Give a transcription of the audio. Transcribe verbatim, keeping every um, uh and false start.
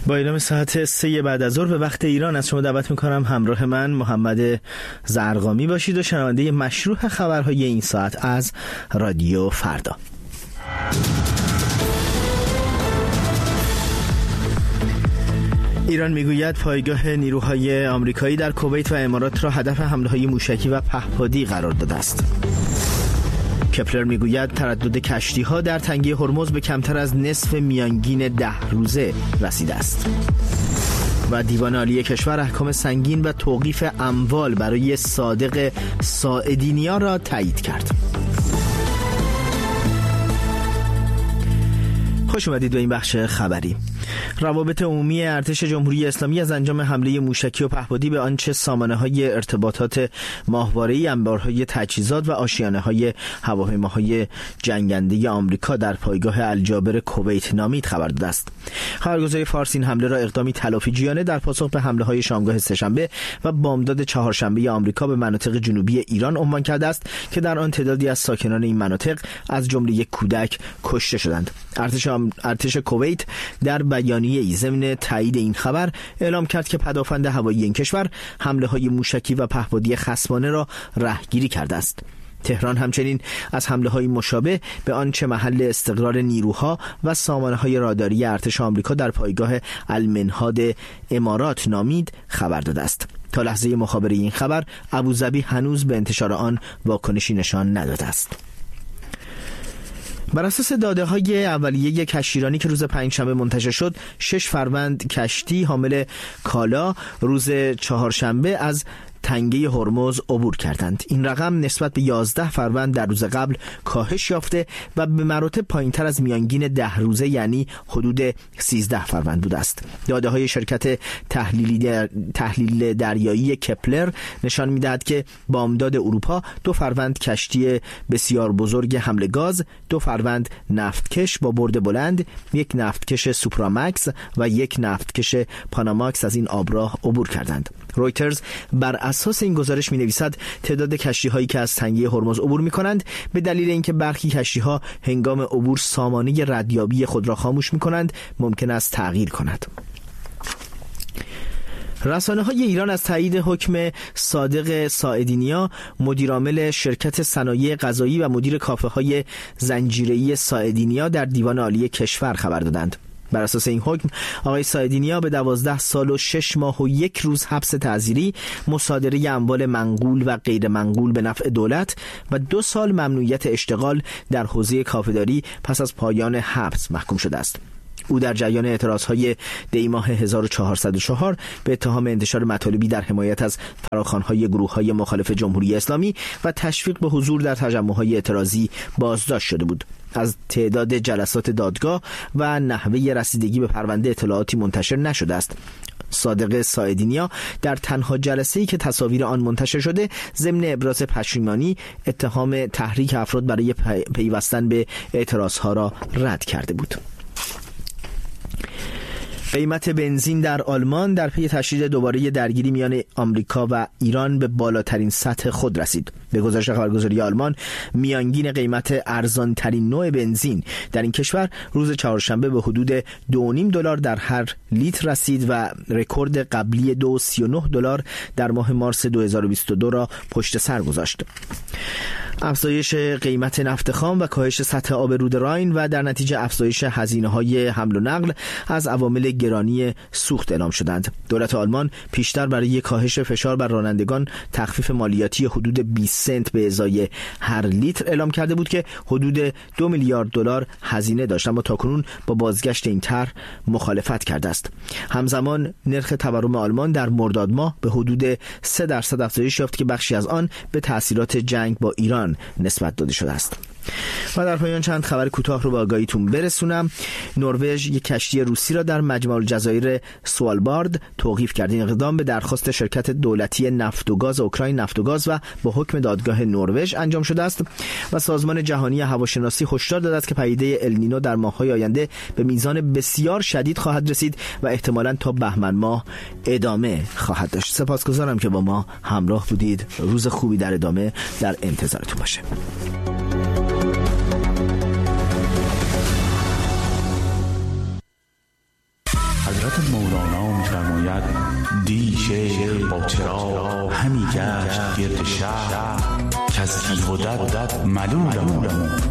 با اعلام ساعت سه بعد از ظهر به وقت ایران از شما دعوت میکنم همراه من محمد زرقامی باشید و شنونده مشروع خبرهای این ساعت از رادیو فردا. ایران میگوید پایگاه نیروهای آمریکایی در کویت و امارات را هدف حمله‌های موشکی و پهپادی قرار داده است. کپلر میگوید تردد کشتی‌ها در تنگه هرمز به کمتر از نصف میانگین ده روزه رسیده است. و دیوان عالی کشور احکام سنگین و توقیف اموال برای صادق ساعدینیا را تایید کرد. خوش اومدید به این بخش خبری. روابط عمومی ارتش جمهوری اسلامی از انجام حمله موشکی و پهپادی به آنچه سامانه‌های ارتباطات ماهواره‌ای، انبارهای تجهیزات و آشیانه‌های هواپیماهای جنگنده آمریکا در پایگاه الجابر کویت نامید خبر داده است. خبرگزاری فارس این حمله را اقدامی تلافی‌جویانه در پاسخ به حمله‌های شامگاه سه‌شنبه و بامداد چهارشنبه آمریکا به مناطق جنوبی ایران عنوان کرده است که در آن تعدادی از ساکنان این مناطق از جمله یک کودک کشته شدند. ارتش ارتش کویت در بیانیه‌ای ضمن تایید این خبر اعلام کرد که پدافند هوایی این کشور حمله‌های موشکی و پهپادی خصمانه را رهگیری کرده است. تهران همچنین از حمله‌های مشابه به آنچه محل استقرار نیروها و سامانه‌های راداری ارتش آمریکا در پایگاه المنهاد امارات نامید خبر داده است. تا لحظه مخابره این خبر ابوظبی هنوز به انتشار آن واکنشی نشان نداده است. بر اساس داده های اولیه کشتیرانی که روز پنجشنبه منتشر شد، شش فروند کشتی حامل کالا روز چهارشنبه از تنگه هرمز عبور کردند. این رقم نسبت به یازده فروند در روز قبل کاهش یافته و به مراتب پایینتر از میانگین ده روزه یعنی حدود سیزده فروند بوده است. داده های شرکت تحلیلی در... تحلیل دریایی کپلر نشان می‌دهد که بامداد اروپا دو فروند کشتی بسیار بزرگ حمل گاز، دو فروند نفتکش با برد بلند، یک نفتکش سوپرامکس و یک نفتکش پاناماکس از این آبراه عبور کردند. رویترز بر اساس این گزارش می‌نویسد تعداد کشتی‌هایی که از تنگه هرمز عبور می‌کنند به دلیل اینکه برخی کشتی‌ها هنگام عبور سامانه ردیابی خود را خاموش می‌کنند ممکن است تغییر کند. رسانه‌های ایران از تایید حکم صادق ساعدینیا، مدیرعامل شرکت صنایع غذایی و مدیر کافه‌های زنجیره‌ای ساعدینیا در دیوان عالی کشور خبر دادند. بر اساس این حکم آقای ساعدینیا به دوازده سال و شش ماه و یک روز حبس تعزیری، مصادره اموال منقول و غیر منقول به نفع دولت و دو سال ممنوعیت اشتغال در حوزه کافه‌داری پس از پایان حبس محکوم شده است. او در جریان اعتراضهای دی ماه هزار و چهارصد و چهار به اتهام انتشار مطالبی در حمایت از فراخوان‌های گروه‌های مخالف جمهوری اسلامی و تشویق به حضور در تجمع‌های اعتراضی بازداشت شده بود. از تعداد جلسات دادگاه و نحوه رسیدگی به پرونده اطلاعاتی منتشر نشده است. صادق ساعدینیا در تنها جلسه‌ای که تصاویر آن منتشر شده ضمن ابراز پشیمانی اتهام تحریک افراد برای پیوستن به اعتراضها را رد کرده بود. قیمت بنزین در آلمان در پی تشدید دوباره درگیری میان آمریکا و ایران به بالاترین سطح خود رسید. به گزارش خبرگزاری آلمان، میانگین قیمت ارزان ترین نوع بنزین در این کشور روز چهارشنبه به حدود دو و نیم دلار در هر لیتر رسید و رکورد قبلی دو و سی و نه دلار در ماه مارس دو هزار و بیست و دو را پشت سر گذاشت. افزایش قیمت نفت خام و کاهش سطح آب رود راین و در نتیجه افزایش هزینه‌های حمل و نقل از عوامل گرانی سوخت اعلام شدند. دولت آلمان پیشتر برای کاهش فشار بر رانندگان تخفیف مالیاتی حدود بیست سنت به ازای هر لیتر اعلام کرده بود که حدود دو میلیارد دلار هزینه داشت، اما تاکنون با بازگشت این طرح مخالفت کرده است. همزمان نرخ تورم آلمان در مرداد ماه به حدود سه درصد افزایش یافت که بخشی از آن به تأثیرات جنگ با ایران نسبت داده شده است. و در پایان چند خبر کوتاه رو با آگاهیتون برسونم. نروژ یک کشتی روسی را در مجمع الجزایر سوالبارد توقیف کرد. این اقدام به درخواست شرکت دولتی نفت و گاز اوکراین نفت و گاز و با حکم دادگاه نروژ انجام شده است. و سازمان جهانی هواشناسی هشدار داده است که پدیده النینو در ماه‌های آینده به میزان بسیار شدید خواهد رسید و احتمالاً تا بهمن ماه ادامه خواهد داشت. سپاسگزارم که با ما همراه بودید. روز خوبی در ادامه در انتظارتون باشه. حضرت مولانا می‌فرماید دی شیخ با چراغ همی گشت گرد شهر که از تیغ و دد ملولم